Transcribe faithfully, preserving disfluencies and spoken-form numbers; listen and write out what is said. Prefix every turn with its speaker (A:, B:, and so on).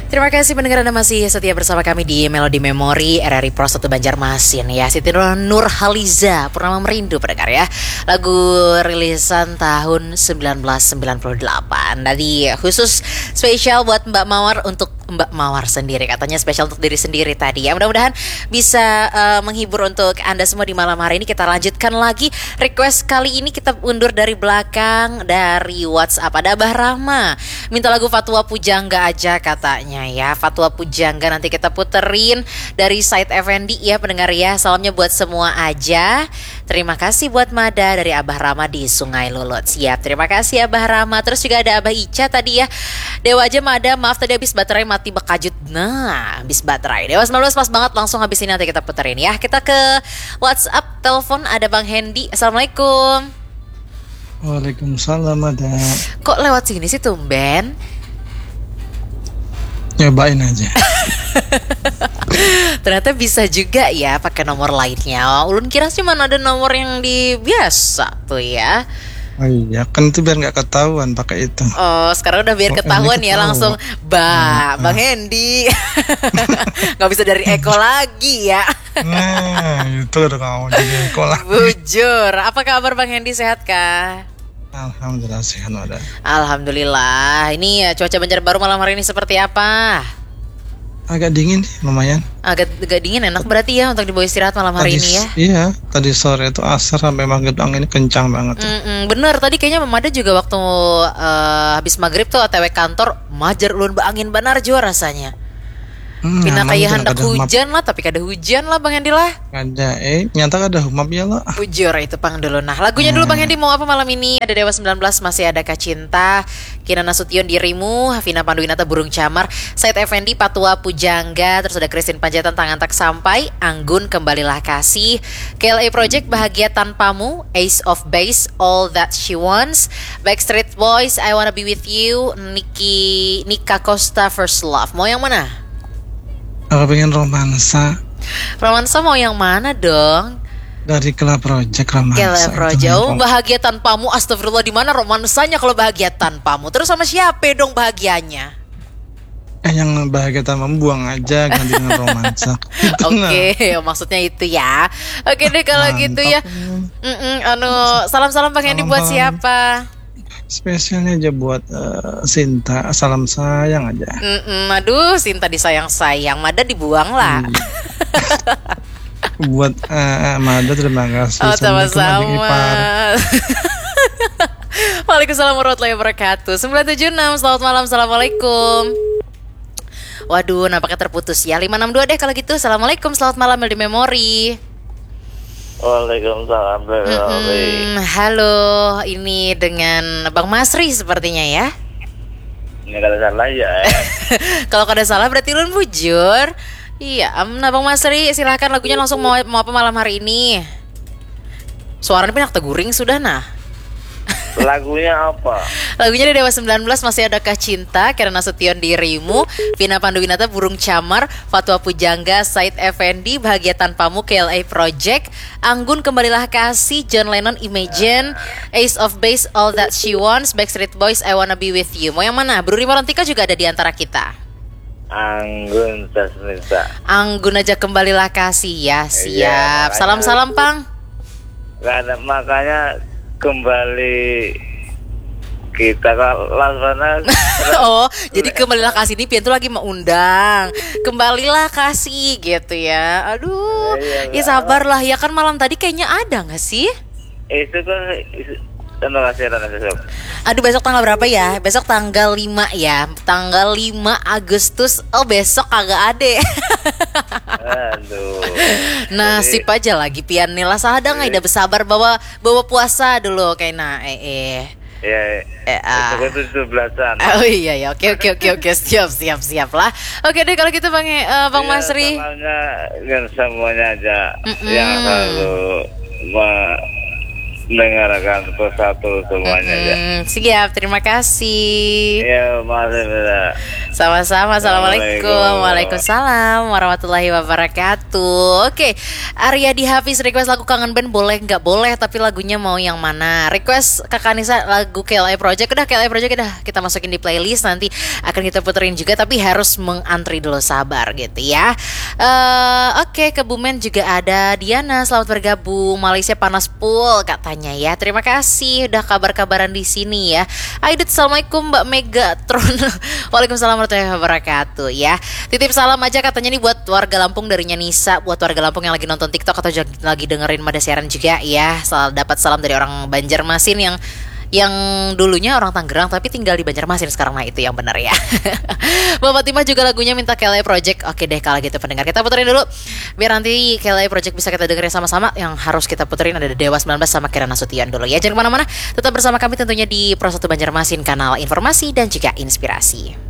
A: Terima kasih pendengar, Anda masih setia bersama kami di Melodi Memori R R I Pro satu Banjarmasin ya. Siti Nurhaliza, Purnama Merindu pendengar ya. Lagu rilisan tahun sembilan belas sembilan puluh delapan. Tadi khusus spesial buat Mbak Mawar, untuk Mbak Mawar sendiri, katanya spesial untuk diri sendiri tadi ya. Mudah-mudahan bisa uh, menghibur untuk Anda semua di malam hari ini. Kita lanjutkan lagi request kali ini, kita undur dari belakang dari WhatsApp. Ada Abah Rahma minta lagu Fatwa Pujangga aja katanya ya. Fatwa Pujangga nanti kita puterin dari Said Effendi ya pendengar ya. Salamnya buat semua aja. Terima kasih buat Mada dari Abah Rahma di Sungai Lulut. Siap, terima kasih Abah Rahma. Terus juga ada Abah Ica tadi ya. Dewa aja Mada, maaf tadi habis baterai mati bekajut. Nah, habis baterai. Dewa sembilan belas pas banget, langsung habis ini nanti kita puterin ya. Kita ke WhatsApp, telepon ada Bang Hendy. Assalamualaikum.
B: Waalaikumsalam Mada.
A: Kok lewat sini sih tumben?
B: Nyobain aja.
A: Ternyata bisa juga ya pakai nomor lainnya. Ulun kira cuma ada nomor yang di biasa tuh ya.
B: Oh iya, kan itu biar nggak ketahuan pakai itu.
A: Oh, sekarang udah biar
B: oh,
A: ketahuan ya, langsung Ba,
B: nah,
A: Bang Hendy. Nggak bisa dari Eko lagi ya.
B: Nah, itu udah kamu jadi Eko lagi.
A: Bujur, apa kabar Bang Hendy, sehat kah?
B: Alhamdulillah sehat Mada.
A: Alhamdulillah. Ini ya, cuaca Banjarbaru malam hari ini seperti apa?
B: Agak dingin lumayan.
A: Agak, agak dingin, enak berarti ya untuk dibawa istirahat malam hari
B: tadi,
A: ini ya.
B: Iya, tadi sore itu asar sampai maghrib angin ini kencang banget.
A: Mm-mm, bener, tadi kayaknya Mamada juga waktu uh, habis maghrib tuh O T W kantor, majar ulun angin benar juga rasanya.
B: Hmm,
A: Pina kayak hendak hujan
B: humap.
A: lah, tapi kada hujan lah Bang Hendy lah.
B: Ada, eh nyata ada humap ya lah.
A: Bujur itu pang dulu. Nah lagunya
B: hmm.
A: dulu Bang Hendy mau apa malam ini? Ada Dewa sembilan belas, Masih Adakah Cinta, Kina Nasution Dirimu, Vina Panduwinata Burung Camar, Said Effendi Fatwa Pujangga, terus ada Christine Panjaitan Tangan Tak Sampai, Anggun Kembalilah Kasih, K L A Project Bahagia Tanpamu, Ace of Base All That She Wants, Backstreet Boys I Wanna Be With You, Niki Nika Costa First Love. Mau yang mana?
B: Aku pengen romansa.
A: Romansa mau yang mana dong?
B: Dari Kela Project romansa.
A: Kela Project. Oh, Bahagia Tanpamu. Astagfirullah, di mana romansanya kalau Bahagia Tanpamu? Terus sama siapa dong bahagianya?
B: Eh yang bahagia tanpamu buang aja, ganti dengan romansa.
A: Oke, okay, maksudnya itu ya. Oke okay deh kalau
B: Mantap.
A: gitu ya. Mm-mm, anu salam-salam Bang Hendy buat siapa?
B: Spesialnya aja buat uh, Sinta, salam sayang aja.
A: Mm-mm, aduh, Sinta disayang-sayang, Mada dibuang lah.
B: Hmm. Buat uh, Mada terima kasih.
A: Oh, sama-sama. Waalaikumsalam warahmatullahi wabarakatuh. sembilan tujuh enam, selamat malam, assalamualaikum. Waduh, nampaknya terputus ya. lima enam dua deh kalau gitu. Assalamualaikum, selamat malam Melodi Memori.
C: Waalaikumsalam.
A: Mm-mm, halo, ini dengan Bang Masri sepertinya ya.
C: Ini kalau salah ya.
A: Kalau kada salah berarti Lun bujur. Iya, nah Bang Masri silahkan lagunya langsung mau, mau apa malam hari ini. Suaranya pinak teguring sudah nah.
C: Lagunya apa?
A: Lagunya dari Dewa sembilan belas, Masih Adakah Cinta, Kina Nasution Dirimu, Vina Panduwinata Burung Camar, Fatwa Pujangga, Said Effendi Bahagia Tanpamu, K L A Project, Anggun Kembalilah Kasih, John Lennon Imagine, Ace of Base All That She Wants, Backstreet Boys I Wanna Be With You. Mau yang mana? Bro Rima Rontika juga ada di antara kita.
C: Anggun Tasnisa.
A: Anggun aja Kembalilah Kasih ya. Siap. Salam-salam Pang.
C: Gak ada, makanya kembali kita langsung.
A: Oh, jadi Kembalilah Kasih ini Pian tuh lagi mau undang. Kembalilah Kasih gitu ya. Aduh,
C: ya,
A: ya sabarlah ya, kan malam tadi kayaknya ada nggak sih?
C: Itu kan terima kasih besok.
A: Aduh, besok tanggal berapa ya? Besok tanggal lima ya. Tanggal lima Agustus. Oh, besok kagak ada.
C: Aduh.
A: Nasib aja lagi Pian nih lah, sadang nggak udah bersabar bawa bawa puasa dulu kayaknya eh eh.
C: Ya,
A: eh, ah.
C: itu tujuh belasan.
A: Oh iya ya, oke oke oke oke, siap siap siap lah. Oke deh kalau gitu Bang uh, Bang
C: Ya,
A: Masri.
C: Semuanya, kan semuanya aja
A: Mm-mm.
C: yang selalu mendengarkan persatu semuanya aja.
A: Mm-mm. Siap, terima kasih.
C: Ya, makasih.
A: Sama-sama. Assalamualaikum. Waalaikumsalam warahmatullahi wabarakatuh. Oke, Aryadi Hafiz request lagu Kangen Band boleh nggak? Boleh, tapi lagunya mau yang mana? Request Kakak Nisa lagu K L A Project. Udah K L A Project udah kita masukin di playlist, nanti akan kita puterin juga, tapi harus mengantri dulu, sabar gitu ya. Uh, Oke, Kebumen juga ada Diana, selamat bergabung. Malaysia panas full katanya ya. Terima kasih udah kabar-kabaran di sini ya. Aidit, assalamualaikum Mbak Megatron. Waalaikumsalam warahmatullahi wabarakatuh ya. Titip salam aja katanya nih buat warga Lampung dari Nisa, buat warga Lampung yang lagi nonton TikTok atau lagi dengerin Mada Siaran juga ya. Selalu dapat salam dari orang Banjarmasin yang yang dulunya orang Tangerang tapi tinggal di Banjarmasin sekarang, nah itu yang benar ya. Mbak Fatimah juga lagunya minta K L A Project. Oke deh kalau gitu pendengar, kita puterin dulu biar nanti K L A Project bisa kita dengerin sama-sama. Yang harus kita puterin ada Dewa sembilan belas sama Kirana Nasution dulu ya. Jangan kemana-mana, tetap bersama kami tentunya di Pro satu Banjarmasin, kanal informasi dan juga inspirasi.